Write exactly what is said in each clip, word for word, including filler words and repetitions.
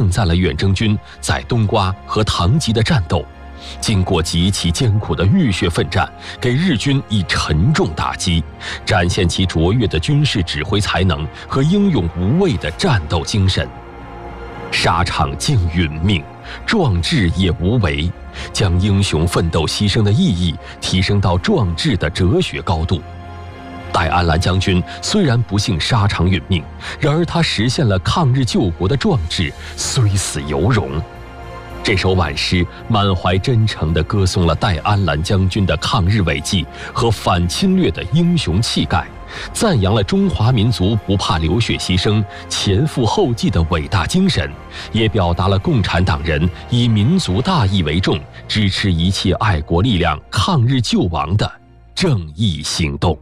称赞了远征军在冬瓜和唐吉的战斗。经过极其艰苦的浴血奋战，给日军以沉重打击，展现其卓越的军事指挥才能和英勇无畏的战斗精神。沙场竟殒命，壮志也无为，将英雄奋斗牺牲的意义提升到壮志的哲学高度。戴安澜将军虽然不幸沙场殒命，然而他实现了抗日救国的壮志，虽死犹荣。这首挽诗满怀真诚地歌颂了戴安澜将军的抗日伟绩和反侵略的英雄气概，赞扬了中华民族不怕流血牺牲、前赴后继的伟大精神，也表达了共产党人以民族大义为重，支持一切爱国力量抗日救亡的正义行动。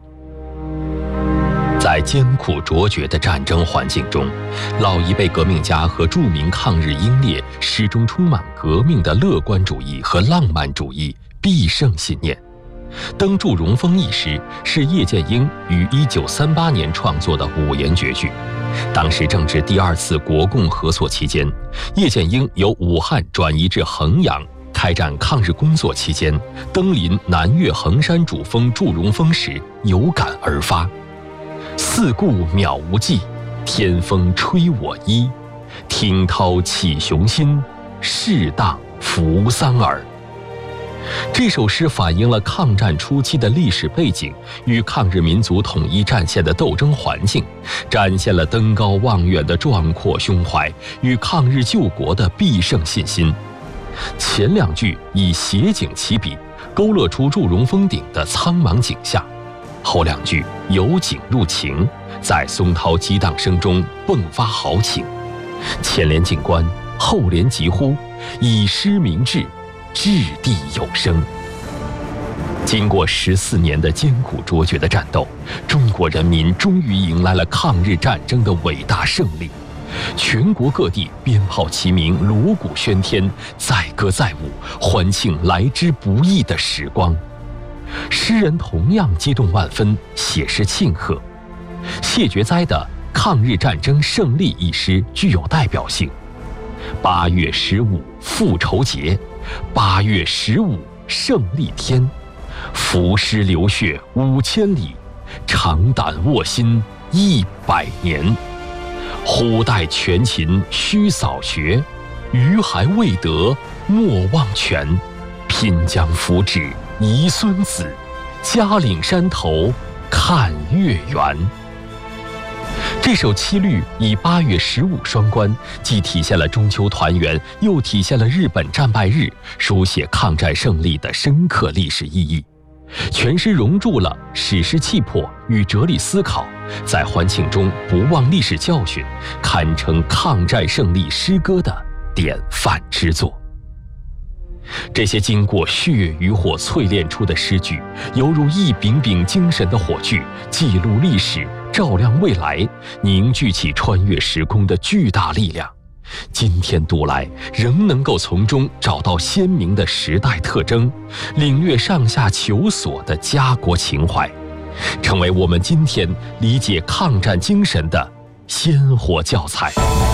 在艰苦卓绝的战争环境中，老一辈革命家和著名抗日英烈始终充满革命的乐观主义和浪漫主义必胜信念。《登祝融风》一诗是叶剑英于一九三八年创作的五言绝句。当时正值第二次国共合作期间，叶剑英由武汉转移至衡阳，开展抗日工作期间，登临南岳衡山主峰祝融峰时有感而发。四顾渺无际，天风吹我衣。听涛起雄心，适当扶桑耳。这首诗反映了抗战初期的历史背景与抗日民族统一战线的斗争环境，展现了登高望远的壮阔胸怀与抗日救国的必胜信心。前两句以写景起笔，勾勒出祝融峰顶的苍茫景象。后两句由景入情，在松涛激荡声中迸发豪情。前联景观，后联疾呼，以诗明志，掷地有声。经过十四年的艰苦卓绝的战斗，中国人民终于迎来了抗日战争的伟大胜利。全国各地鞭炮齐鸣，锣鼓喧天，载歌载舞，欢庆来之不易的时光。诗人同样激动万分，写诗庆贺。谢觉哉的《抗日战争胜利》一诗具有代表性。八月十五复仇节，八月十五胜利天，浮尸流血五千里，长胆卧薪一百年。忽待全勤须扫学，余还未得莫忘全。拼将福祉遗孙子，嘉岭山头看月圆。这首七律以八月十五双关，既体现了中秋团圆，又体现了日本战败日，书写抗战胜利的深刻历史意义。全诗融入了史诗气魄与哲理思考，在欢庆中不忘历史教训，堪称抗战胜利诗歌的典范之作。这些经过血与火淬炼出的诗句，犹如一柄柄精神的火炬，记录历史，照亮未来，凝聚起穿越时空的巨大力量。今天读来，仍能够从中找到鲜明的时代特征，领略上下求索的家国情怀，成为我们今天理解抗战精神的鲜活教材。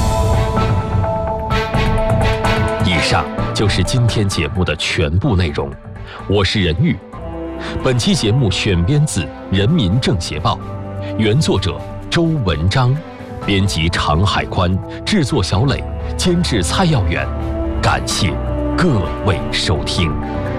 以上就是今天节目的全部内容，我是任玉。本期节目选编自《人民政协报》，原作者周文章，编辑常海宽，制作小磊，监制蔡耀远。感谢各位收听。